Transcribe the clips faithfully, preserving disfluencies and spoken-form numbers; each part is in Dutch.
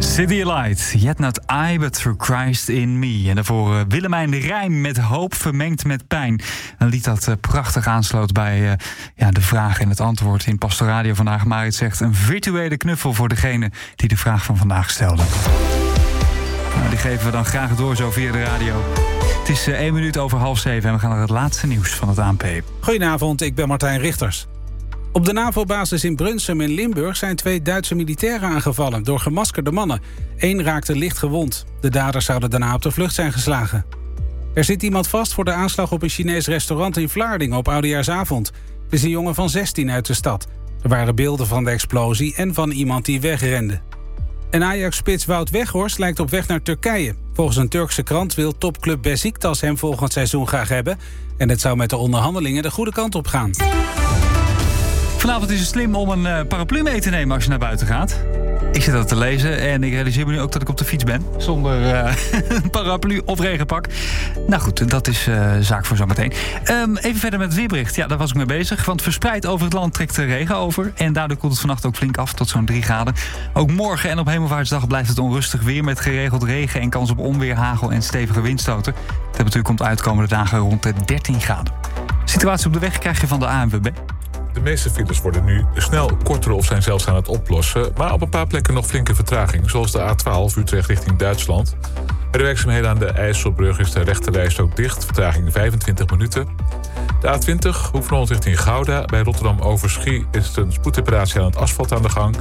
City Light, yet not I, but through Christ in me. En daarvoor uh, Willemijn de Rijm met hoop vermengd met pijn. Een lied dat uh, prachtig aansloot bij uh, ja, de vraag en het antwoord in Pastoradio vandaag. Marit zegt een virtuele knuffel voor degene die de vraag van vandaag stelde. Nou, die geven we dan graag door zo via de radio. Het is uh, één minuut over half zeven en we gaan naar het laatste nieuws van het A N P. Goedenavond, ik ben Martijn Richters. Op de NAVO-basis in Brunsum in Limburg zijn twee Duitse militairen aangevallen door gemaskerde mannen. Eén raakte licht gewond. De daders zouden daarna op de vlucht zijn geslagen. Er zit iemand vast voor de aanslag op een Chinees restaurant in Vlaardingen op Oudejaarsavond. Het is een jongen van zestien uit de stad. Er waren beelden van de explosie en van iemand die wegrende. En Ajax-spits Wout Weghorst lijkt op weg naar Turkije. Volgens een Turkse krant wil topclub Beşiktaş hem volgend seizoen graag hebben. En het zou met de onderhandelingen de goede kant op gaan. Vanavond is het slim om een uh, paraplu mee te nemen als je naar buiten gaat. Ik zit dat te lezen en ik realiseer me nu ook dat ik op de fiets ben. Zonder uh, een paraplu of regenpak. Nou goed, dat is uh, zaak voor zometeen. Um, even verder met het weerbericht. Ja, daar was ik mee bezig. Want verspreid over het land trekt de regen over. En daardoor koelt het vannacht ook flink af tot zo'n drie graden. Ook morgen en op Hemelvaartsdag blijft het onrustig weer met geregeld regen en kans op onweer, hagel en stevige windstoten. De temperatuur komt uit komende dagen rond de dertien graden. Situatie op de weg krijg je van de A N W B. De meeste files worden nu snel korter of zijn zelfs aan het oplossen. Maar op een paar plekken nog flinke vertraging. Zoals de A twaalf Utrecht richting Duitsland. Bij de werkzaamheden aan de IJsselbrug is de rechterrijstrook dicht. Vertraging vijfentwintig minuten. De A twintig Hoefnholland richting Gouda. Bij Rotterdam Overschie is een spoedreparatie aan het asfalt aan de gang.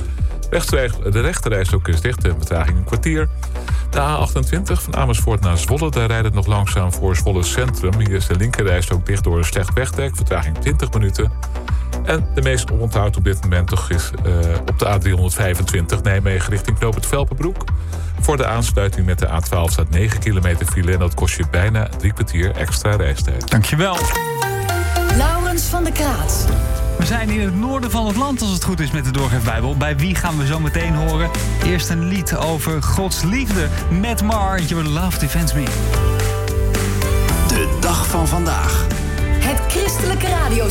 De rechterrijstrook is dicht. De vertraging een kwartier. De A achtentwintig van Amersfoort naar Zwolle. Daar rijdt het nog langzaam voor Zwolle Centrum. Hier is de linkerrijstrook dicht door een slecht wegdek. Vertraging twintig minuten. En de meest oponthoud op dit moment toch is uh, op de A driehonderdvijfentwintig Nijmegen richting Knoop Velpenbroek. Voor de aansluiting met de A twaalf staat negen kilometer file en dat kost je bijna drie kwartier extra reistijd. Dankjewel. Laurens van der Kraat. We zijn in het noorden van het land als het goed is met de Doorgeefbijbel. Bij wie gaan we zo meteen horen? Eerst een lied over Gods liefde met Mar. Your love defends me. De dag van vandaag. Het christelijke radio.